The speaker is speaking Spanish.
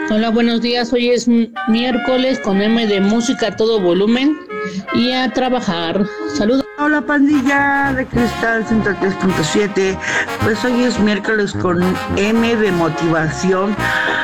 Hola, buenos días. Hoy es miércoles con M de música a todo volumen y a trabajar. Saludos. Hola pandilla de Cristal 103.7. Pues hoy es miércoles con M de motivación